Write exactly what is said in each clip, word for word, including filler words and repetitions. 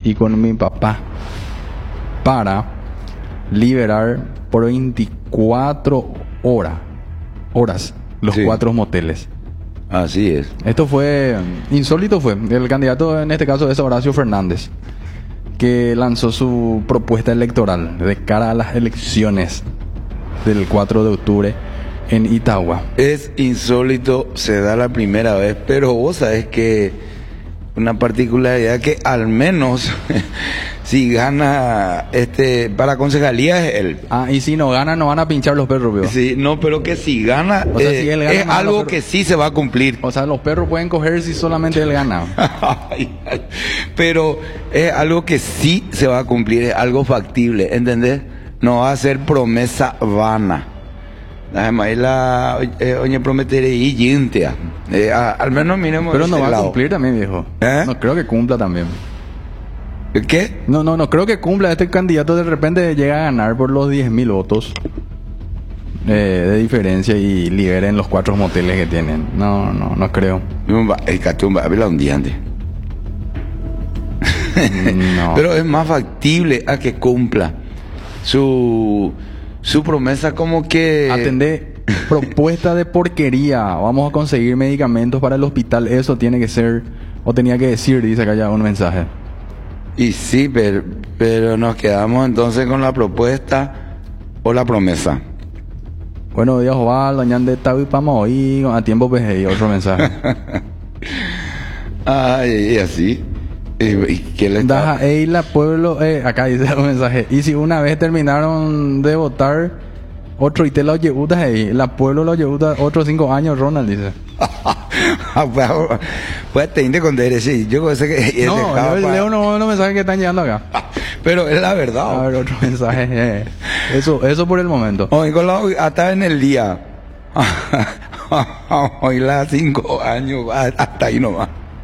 y con mi papá para liberar por veinticuatro horas, horas los Sí. cuatro moteles. Así es. Esto fue insólito, fue el candidato en este caso es Horacio Fernández, que lanzó su propuesta electoral de cara a las elecciones del cuatro de octubre en Itagua. Es insólito, se da la primera vez, pero vos sabés que una particularidad que al menos si gana este para concejalía es él. Ah, y si no gana, no van a pinchar los perros, veo. Sí, no, pero que si gana, O sea, eh, si él gana, es no, algo los perros- que sí se va a cumplir. O sea, los perros pueden coger si solamente él gana. Ay, ay. Pero es algo que sí se va a cumplir, es algo factible, ¿entendés? No va a ser promesa vana. Además, la eh, oye prometeré y yintia. Eh, a- al menos miremos Pero no ese va a lado. cumplir también, viejo. ¿Eh? No creo que cumpla también. ¿Qué? No, no, no creo que cumpla. Este candidato de repente llega a ganar por los diez mil votos eh, de diferencia y liberen los cuatro moteles que tienen. No, no, no creo. El catumba, habla un día antes. No. Pero es más factible a que cumpla su su promesa, como que Atendé, propuesta de porquería. Vamos a conseguir medicamentos para el hospital. Eso tiene que ser, o tenía que decir, dice acá ya un mensaje. y sí, pero, pero nos quedamos entonces con la propuesta o la promesa. Buenos días, Osvaldo. Ñande Tawi Pamo y a tiempo pues y otro mensaje. Ay, y así. ¿Y, y qué le está? Daja Eila, pueblo, eh, acá dice un mensaje. Y si una vez terminaron de votar, otro y te lo llevutas ahí. La pueblo lo llevuta otros cinco años, Ronald dice. pues, pues te inte con derecho. Yo sé que No, dejaba yo pa- leo unos, unos mensajes que están llegando acá. pero es la A verdad. ver, otro mensaje. eh. Eso, eso por el momento. Hoy con la, hasta en el día. Hoy las cinco años, hasta ahí nomás.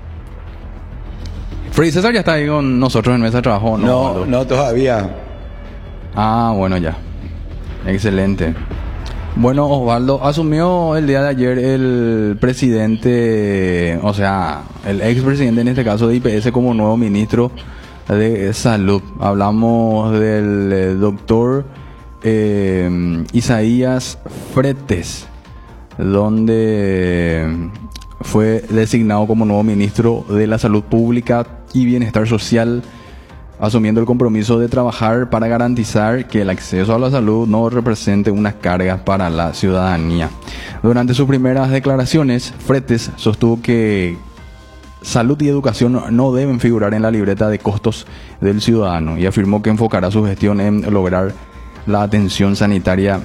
Free César ya está ahí con nosotros en mesa de trabajo, ¿no? No, Osvaldo? no todavía. Ah, bueno, ya. Excelente. Bueno, Osvaldo, asumió el día de ayer el presidente, o sea, el expresidente en este caso de I P S como nuevo ministro de Salud. Hablamos del eh, doctor eh, Isaías Fretes, donde fue designado como nuevo ministro de la Salud Pública y Bienestar Social, asumiendo el compromiso de trabajar para garantizar que el acceso a la salud no represente una carga para la ciudadanía. Durante sus primeras declaraciones, Fretes sostuvo que salud y educación no deben figurar en la libreta de costos del ciudadano y afirmó que enfocará su gestión en lograr la atención sanitaria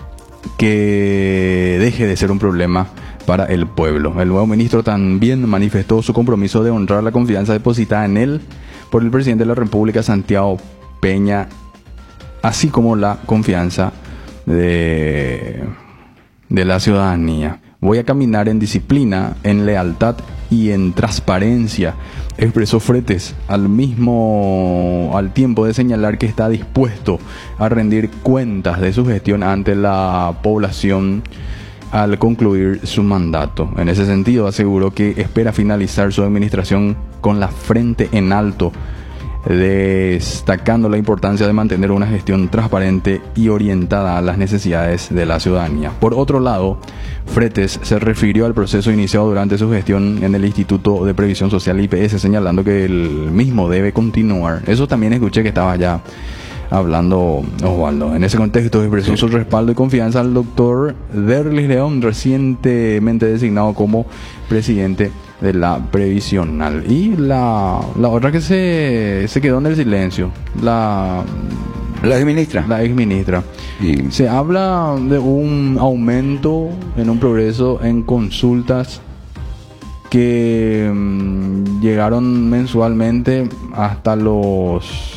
que deje de ser un problema para el pueblo. El nuevo ministro también manifestó su compromiso de honrar la confianza depositada en él por el presidente de la República, Santiago Peña, así como la confianza de, de la ciudadanía. Voy a caminar en disciplina, en lealtad y en transparencia, expresó Fretes, al mismo al tiempo de señalar que está dispuesto a rendir cuentas de su gestión ante la población al concluir su mandato. En ese sentido, aseguró que espera finalizar su administración con la frente en alto, destacando la importancia de mantener una gestión transparente y orientada a las necesidades de la ciudadanía. Por otro lado, Fretes se refirió al proceso iniciado durante su gestión en el Instituto de Previsión Social I P S, señalando que el mismo debe continuar. Eso también escuché que estaba ya hablando Osvaldo. En ese contexto expresó su respaldo y confianza al doctor Derlis León, recientemente designado como presidente de la previsional. Y la, la otra que se, se quedó en el silencio, la, La exministra. la ex ministra. Y- Se habla de un aumento en un progreso en consultas que mm, llegaron mensualmente hasta los...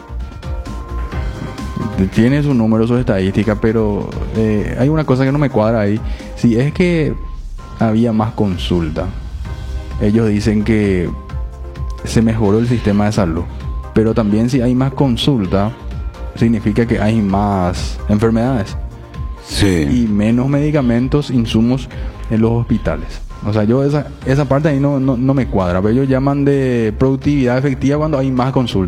Tiene su número, su estadística, pero eh, hay una cosa que no me cuadra ahí. Si es que había más consulta, ellos dicen que se mejoró el sistema de salud, pero también si hay más consulta, significa que hay más enfermedades Sí. y menos medicamentos, insumos en los hospitales. O sea, yo esa, esa parte ahí no, no, no me cuadra, pero ellos llaman de productividad efectiva cuando hay más consultas.